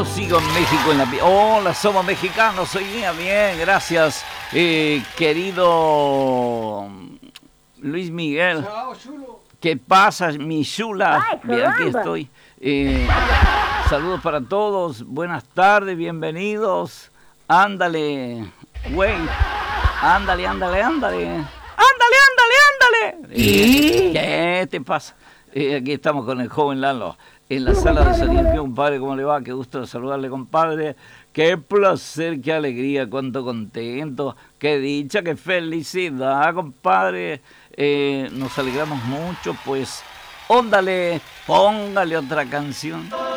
Yo sigo en México en la... Hola, somos mexicanos, hoy día bien, gracias, querido Luis Miguel. Chao, chulo. ¿Qué pasa, mi chula? Ay, Bien, aquí caramba. estoy. Saludos para todos, buenas tardes, bienvenidos. Ándale, güey. Ándale. Ándale. ¿Qué te pasa? Aquí estamos con el joven Lalo en la sala de sonido. ¿Qué, compadre? ¿Cómo le va? Qué gusto saludarle, compadre. Qué placer, qué alegría, cuánto contento, qué dicha, qué felicidad, compadre. Nos alegramos mucho, pues. Óndale, póngale otra canción.